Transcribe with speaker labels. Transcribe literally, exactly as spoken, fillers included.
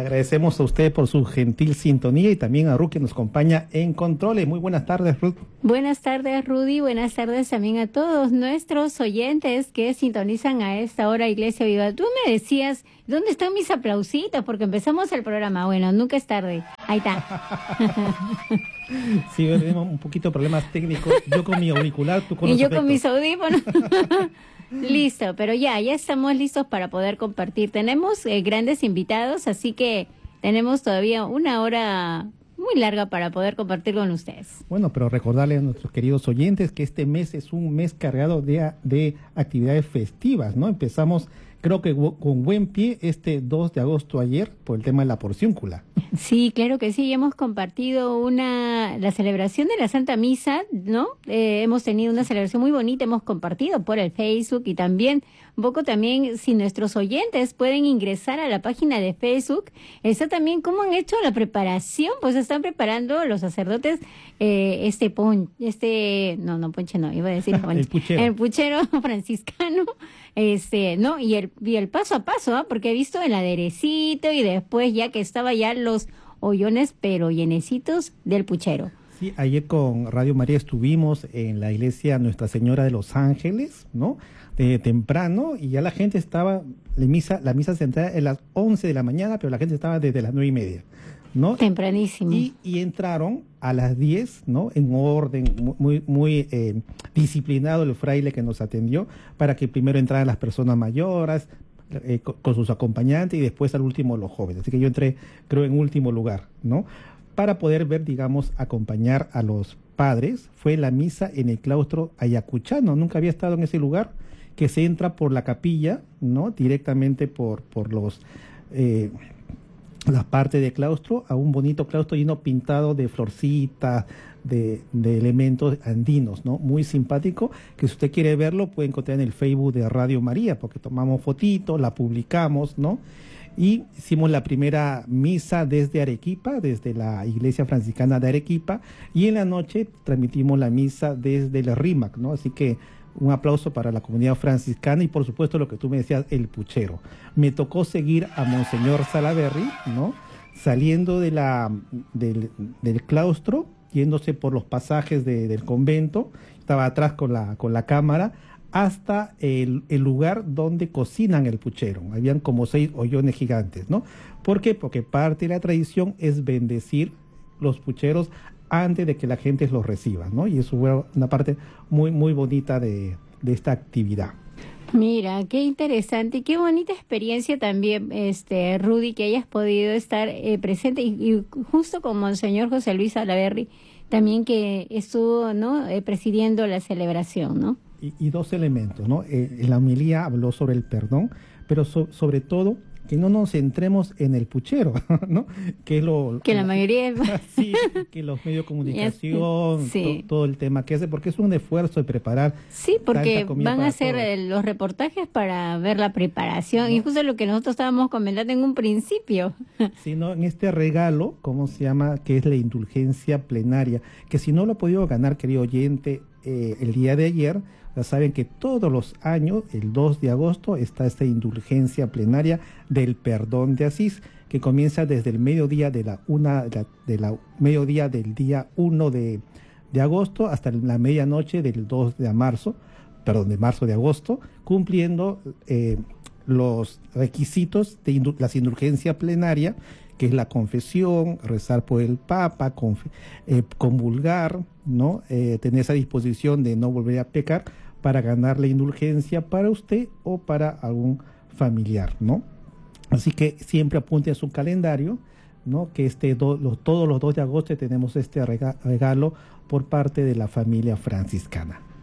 Speaker 1: Agradecemos a usted por su gentil sintonía y también a Ruth que nos acompaña en controles. Muy buenas tardes, Ruth.
Speaker 2: Buenas tardes, Rudy. Buenas tardes también a todos nuestros oyentes que sintonizan a esta hora Iglesia Viva. Tú me decías, ¿dónde están mis aplausitos? Porque empezamos el programa. Bueno, nunca es tarde. Ahí está.
Speaker 1: Sí, tenemos un poquito de problemas técnicos. Yo con mi auricular, tú con
Speaker 2: y
Speaker 1: los
Speaker 2: yo
Speaker 1: efectos.
Speaker 2: con mis audífonos. Listo, pero ya, ya estamos listos para poder compartir. Tenemos eh, grandes invitados, así que tenemos todavía una hora muy larga para poder compartir con ustedes.
Speaker 1: Bueno, pero recordarles a nuestros queridos oyentes que este mes es un mes cargado de, de actividades festivas, ¿no? Empezamos, creo que con buen pie, este dos de agosto ayer, por el tema de la porciúncula.
Speaker 2: Sí, claro que sí, hemos compartido una la celebración de la Santa Misa, ¿no? Eh, hemos tenido una celebración muy bonita, hemos compartido por el Facebook y también, un poco también, si nuestros oyentes pueden ingresar a la página de Facebook, está también cómo han hecho la preparación, pues están preparando los sacerdotes eh, este pon, este, no, no ponche no, iba a decir ponche,
Speaker 1: el puchero,
Speaker 2: el puchero franciscano, este, ¿no? Y el, y el paso a paso, ¿ah? Porque he visto el aderecito y después ya que estaba ya los hoyones, pero llenecitos del puchero.
Speaker 1: Sí, ayer con Radio María estuvimos en la iglesia Nuestra Señora de los Ángeles, ¿no? De temprano, y ya la gente estaba, la misa, la misa se entraba a las once de la mañana, pero la gente estaba desde las nueve y media, ¿no?
Speaker 2: Tempranísimo.
Speaker 1: Y, y entraron a las diez, ¿no? En orden, muy, muy eh, disciplinado el fraile que nos atendió, para que primero entraran las personas mayores, Eh, con, con sus acompañantes y después al último los jóvenes. Así que yo entré, creo, en último lugar, ¿no? Para poder ver, digamos, acompañar a los padres. Fue la misa en el claustro ayacuchano. Nunca había estado en ese lugar, que se entra por la capilla, ¿no? Directamente por, por los... Eh, la parte de claustro, a un bonito claustro lleno pintado de florcitas, de, de elementos andinos, ¿no? Muy simpático, que si usted quiere verlo puede encontrar en el Facebook de Radio María, porque tomamos fotitos, la publicamos, ¿no? Y hicimos la primera misa desde Arequipa, desde la Iglesia Franciscana de Arequipa, y en la noche transmitimos la misa desde el RIMAC, ¿no? Así que un aplauso para la comunidad franciscana y por supuesto lo que tú me decías, el puchero. Me tocó seguir a Monseñor Salaverry, ¿no? Saliendo de la, del, del claustro, yéndose por los pasajes de, del convento, estaba atrás con la, con la cámara, hasta el, el lugar donde cocinan el puchero. Habían como seis hoyones gigantes, ¿no? ¿Por qué? Porque parte de la tradición es bendecir los pucheros antes de que la gente los reciba, ¿no? Y eso fue una parte muy, muy bonita de, de esta actividad.
Speaker 2: Mira, qué interesante y qué bonita experiencia también, este Rudy, que hayas podido estar eh, presente y, y justo con Monseñor José Luis Salaverry, también que estuvo, ¿no? eh, presidiendo la celebración, ¿no?
Speaker 1: Y, y dos elementos, ¿no? Eh, en la homilía habló sobre el perdón, pero so, sobre todo que no nos centremos en el puchero, ¿no? Que es lo
Speaker 2: que la mayoría es...
Speaker 1: sí, que los medios de comunicación,
Speaker 2: sí.
Speaker 1: to, todo el tema que hace, porque es un esfuerzo de preparar.
Speaker 2: Sí, porque van a hacer todos los reportajes para ver la preparación, ¿no? Y justo lo que nosotros estábamos comentando en un principio.
Speaker 1: Sino en este regalo, ¿cómo se llama? Que es la indulgencia plenaria, que si no lo ha podido ganar, querido oyente, eh, el día de ayer, ya saben que todos los años, el dos de agosto, está esta indulgencia plenaria del perdón de Asís, que comienza desde el mediodía de la una de la, de la mediodía del día uno de, de agosto hasta la medianoche del dos de marzo, perdón, de marzo de agosto, cumpliendo eh, los requisitos de indu- las indulgencias plenarias, que es la confesión, rezar por el Papa, conf- eh, comulgar, ¿no? Eh, tener esa disposición de no volver a pecar para ganar la indulgencia para usted o para algún familiar, ¿no? Así que siempre apunte a su calendario, ¿no? Que este do, los, todos los dos de agosto tenemos este rega- regalo por parte de la familia franciscana.